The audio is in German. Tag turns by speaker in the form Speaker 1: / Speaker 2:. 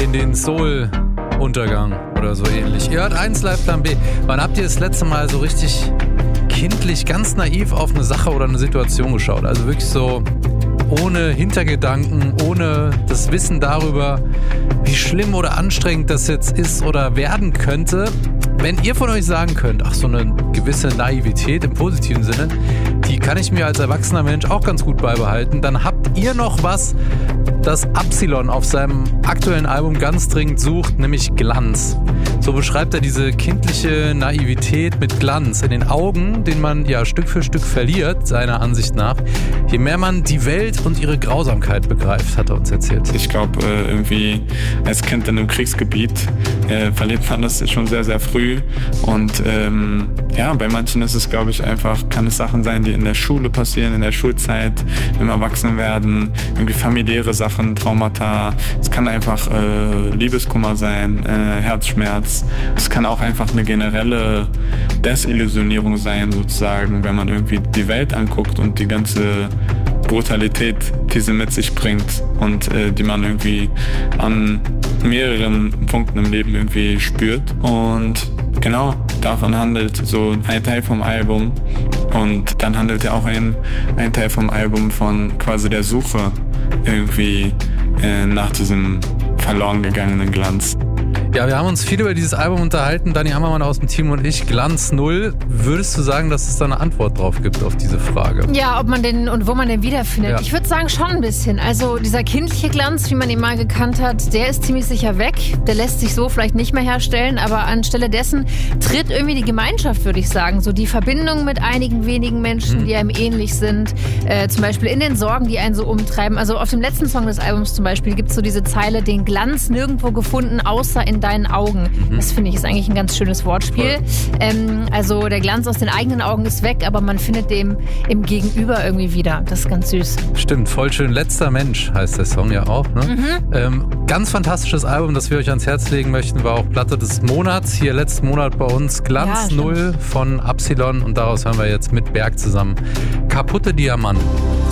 Speaker 1: in den Soul-Untergang oder so ähnlich. Ihr hört 1 Live Plan B. Wann habt ihr das letzte Mal so richtig kindlich, ganz naiv auf eine Sache oder eine Situation geschaut? Also wirklich so ohne Hintergedanken, ohne das Wissen darüber, wie schlimm oder anstrengend das jetzt ist oder werden könnte. Wenn ihr von euch sagen könnt, ach, so eine gewisse Naivität im positiven Sinne, die kann ich mir als erwachsener Mensch auch ganz gut beibehalten, dann habt ihr noch was, das Absilon auf seinem aktuellen Album ganz dringend sucht, nämlich Glanz. So beschreibt er diese kindliche Naivität mit Glanz in den Augen, den man ja Stück für Stück verliert, seiner Ansicht nach, je mehr man die Welt und ihre Grausamkeit begreift, hat er uns erzählt.
Speaker 2: Ich glaube, irgendwie als Kind in einem Kriegsgebiet verliert man das schon sehr, sehr früh. Und bei manchen ist es, glaube ich, einfach, kann es Sachen sein, die in der Schule passieren, in der Schulzeit, im Erwachsenwerden, irgendwie familiäre Sachen, Traumata. Es kann einfach Liebeskummer sein, Herzschmerz. Es kann auch einfach eine generelle Desillusionierung sein, sozusagen, wenn man irgendwie die Welt anguckt und die ganze Brutalität, die sie mit sich bringt und die man irgendwie an mehreren Punkten im Leben irgendwie spürt. Und genau, davon handelt so ein Teil vom Album. Und dann handelt ja auch ein Teil vom Album von quasi der Suche irgendwie nach diesem verloren gegangenen Glanz.
Speaker 1: Ja, wir haben uns viel über dieses Album unterhalten, Dani Ammermann aus dem Team und ich. Glanz 0. Würdest du sagen, dass es da eine Antwort drauf gibt auf diese Frage?
Speaker 3: Ja, ob man den und wo man den wiederfindet. Ja. Ich würde sagen, schon ein bisschen. Also dieser kindliche Glanz, wie man ihn mal gekannt hat, der ist ziemlich sicher weg. Der lässt sich so vielleicht nicht mehr herstellen, aber anstelle dessen tritt irgendwie die Gemeinschaft, würde ich sagen. So die Verbindung mit einigen wenigen Menschen, die einem ähnlich sind. Zum Beispiel in den Sorgen, die einen so umtreiben. Also auf dem letzten Song des Albums zum Beispiel gibt es so diese Zeile, den Glanz nirgendwo gefunden, außer in deinen Augen. Das finde ich ist eigentlich ein ganz schönes Wortspiel. Also der Glanz aus den eigenen Augen ist weg, aber man findet dem im Gegenüber irgendwie wieder. Das ist ganz süß.
Speaker 1: Stimmt, voll schön. Letzter Mensch heißt der Song ja auch. Ne? Ganz fantastisches Album, das wir euch ans Herz legen möchten, war auch Platte des Monats. Hier letzten Monat bei uns Glanz 0 von Absilon und daraus hören wir jetzt mit Berg zusammen Kaputte Diamanten.